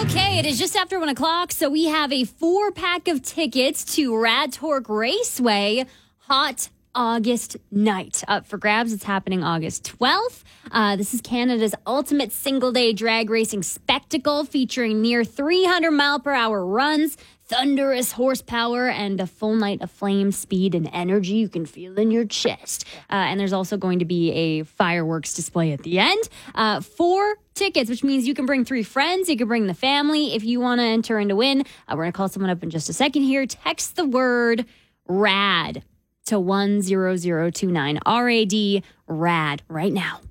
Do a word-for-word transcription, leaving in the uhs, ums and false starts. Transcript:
Okay, it is just after one o'clock, so we have a four-pack of tickets to Rad Torque Raceway Hot August Night. Up for grabs, it's happening August twelfth. Uh, this is Canada's ultimate single-day drag racing spectacle featuring near three hundred mile per hour runs, thunderous horsepower, and a full night of flame, speed, and energy you can feel in your chest. Uh, and there's also going to be a fireworks display at the end. Uh, four tickets, which means you can bring three friends. You can bring the family if you want to enter and to win. Uh, we're going to call someone up in just a second here. Text the word RAD to one zero zero two nine. R A D, RAD, right now.